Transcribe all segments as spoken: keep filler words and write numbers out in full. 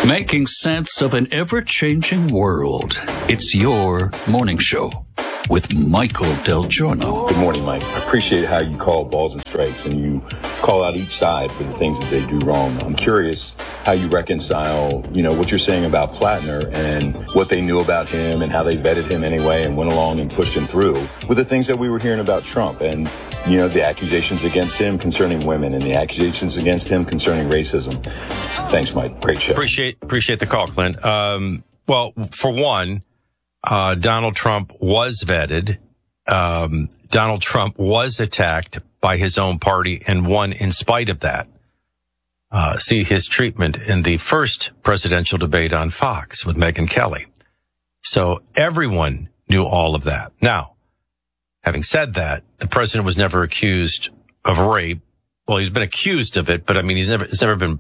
Making sense of an ever-changing world. It's your morning show with Michael Del Giorno. Good morning, Mike. I appreciate how you call balls and strikes and you call out each side for the things that they do wrong. I'm curious how you reconcile, you know, what you're saying about Plattner and what they knew about him and how they vetted him anyway and went along and pushed him through with the things that we were hearing about Trump and, you know, the accusations against him concerning women and the accusations against him concerning racism. Thanks, Mike. Great show. Appreciate, appreciate the call, Clint. Um, well, for one, uh, Donald Trump was vetted. Um, Donald Trump was attacked by his own party and won in spite of that. Uh, see his treatment in the first presidential debate on Fox with Megyn Kelly. So everyone knew all of that. Now, having said that, the president was never accused of rape. Well, he's been accused of it, but I mean, he's never, it's never been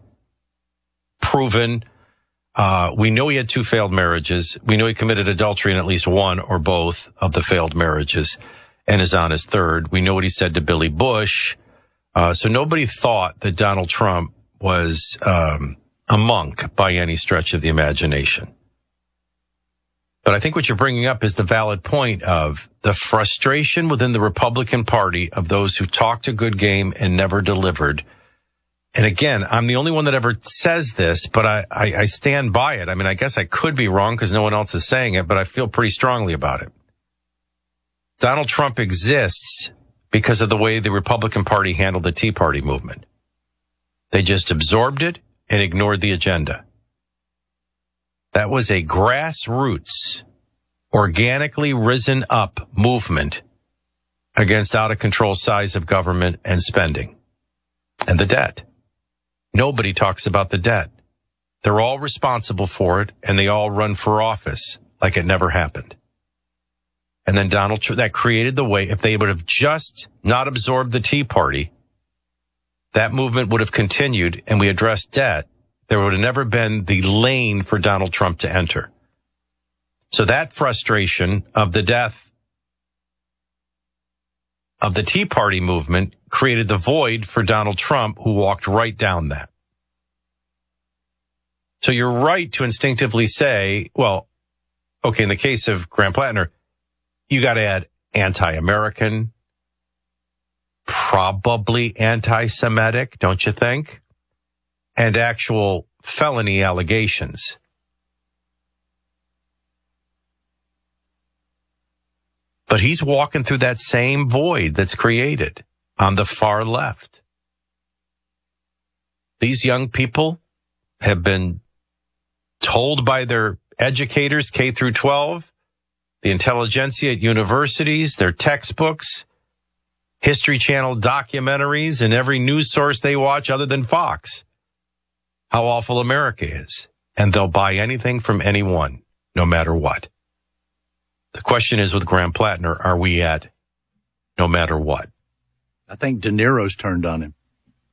proven. Uh, we know he had two failed marriages. We know he committed adultery in at least one or both of the failed marriages and is on his third. We know what he said to Billy Bush. Uh, so nobody thought that Donald Trump was um, a monk by any stretch of the imagination. But I think what you're bringing up is the valid point of the frustration within the Republican Party of those who talked a good game and never delivered. And again, I'm the only one that ever says this, but I, I, I stand by it. I mean, I guess I could be wrong because no one else is saying it, but I feel pretty strongly about it. Donald Trump exists because of the way the Republican Party handled the Tea Party movement. They just absorbed it and ignored the agenda. That was a grassroots, organically risen up movement against out of control size of government and spending and the debt. Nobody talks about the debt. They're all responsible for it and they all run for office like it never happened. And then Donald Trump, that created the way, if they would have just not absorbed the Tea Party, that movement would have continued and we addressed debt. There would have never been the lane for Donald Trump to enter. So that frustration of the death of the Tea Party movement created the void for Donald Trump, who walked right down that. So you're right to instinctively say, well, okay, in the case of Graham Plattner, you got to add anti-American, probably anti-Semitic, don't you think? And actual felony allegations. But he's walking through that same void that's created on the far left. These young people have been told by their educators, K through twelve, the intelligentsia at universities, their textbooks, History Channel documentaries, and every news source they watch other than Fox, how awful America is. And they'll buy anything from anyone, no matter what. The question is with Graham Plattner, are we at no matter what? I think De Niro's turned on him.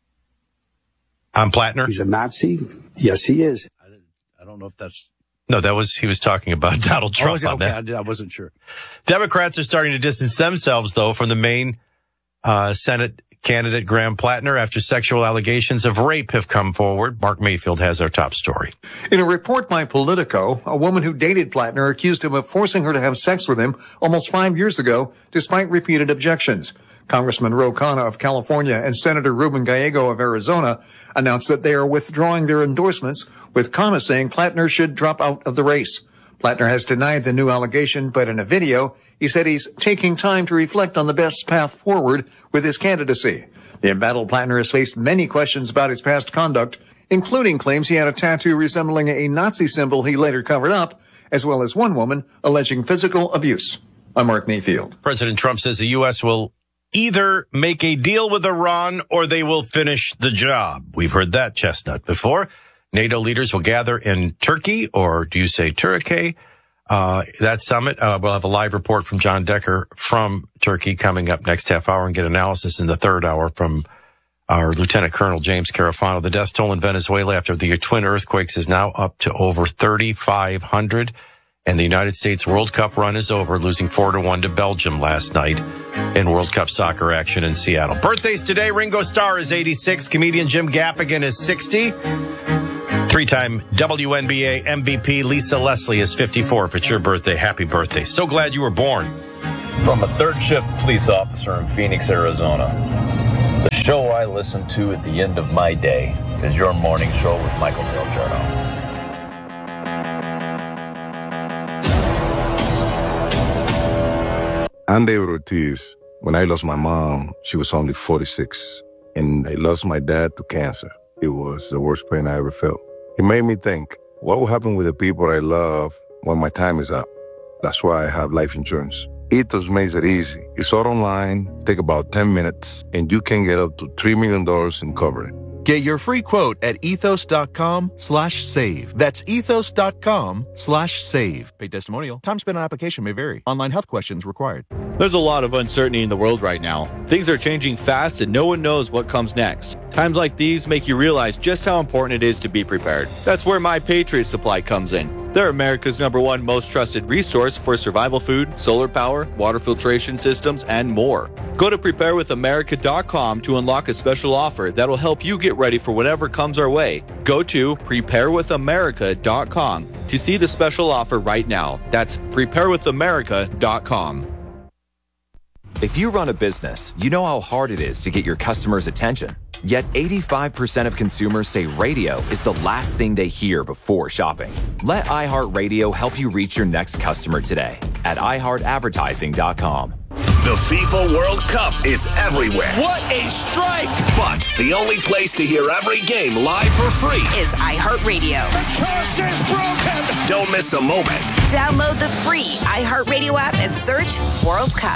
On Plattner? He's a Nazi? Yes, he is. I, didn't, I don't know if that's... No, that was, he was talking about Donald Trump. Oh, was it? On Okay, that. I, did, I wasn't sure. Democrats are starting to distance themselves, though, from the main uh, Senate candidate Graham Plattner after sexual allegations of rape have come forward. Mark Mayfield has our top story. In a report by Politico, a woman who dated Plattner accused him of forcing her to have sex with him almost five years ago, despite repeated objections. Congressman Ro Khanna of California and Senator Ruben Gallego of Arizona announced that they are withdrawing their endorsements, with Khanna saying Plattner should drop out of the race. Plattner has denied the new allegation, but in a video, he said he's taking time to reflect on the best path forward with his candidacy. The embattled Plattner has faced many questions about his past conduct, including claims he had a tattoo resembling a Nazi symbol he later covered up, as well as one woman alleging physical abuse. I'm Mark Mayfield. President Trump says the U S will either make a deal with Iran or they will finish the job. We've heard that chestnut before. NATO leaders will gather in Turkey, or do you say Turkey? Uh, that summit, uh, we'll have a live report from John Decker from Turkey coming up next half hour and get analysis in the third hour from our Lieutenant Colonel James Carafano. The death toll in Venezuela after the twin earthquakes is now up to over thirty-five hundred. And the United States World Cup run is over, losing four to one to Belgium last night in World Cup soccer action in Seattle. Birthdays today, Ringo Starr is eighty-six, comedian Jim Gaffigan is sixty. Three-time W N B A M V P Lisa Leslie is fifty-four. If it's your birthday, happy birthday. So glad you were born. From a third shift police officer in Phoenix, Arizona, the show I listen to at the end of my day is your morning show with Michael Del Giorno. I'm David Ortiz. When I lost my mom, she was only forty-six, and I lost my dad to cancer. It was the worst pain I ever felt. It made me think, what will happen with the people I love when my time is up? That's why I have life insurance. Ethos makes it easy. It's all online, take about ten minutes, and you can get up to three million dollars in coverage. Get your free quote at ethos.com slash save. That's ethos.com slash save. Paid testimonial. Time spent on application may vary. Online health questions required. There's a lot of uncertainty in the world right now. Things are changing fast and no one knows what comes next. Times like these make you realize just how important it is to be prepared. That's where My Patriot Supply comes in. They're America's number one most trusted resource for survival food, solar power, water filtration systems, and more. Go to prepare with america dot com to unlock a special offer that'll help you get ready for whatever comes our way. Go to prepare with america dot com to see the special offer right now. That's prepare with america dot com. If you run a business, you know how hard it is to get your customers' attention. Yet eighty-five percent of consumers say radio is the last thing they hear before shopping. Let iHeartRadio help you reach your next customer today at i heart advertising dot com. The FIFA World Cup is everywhere. What a strike! But the only place to hear every game live for free is iHeartRadio. The curse is broken! Don't miss a moment. Download the free iHeartRadio app and search World Cup.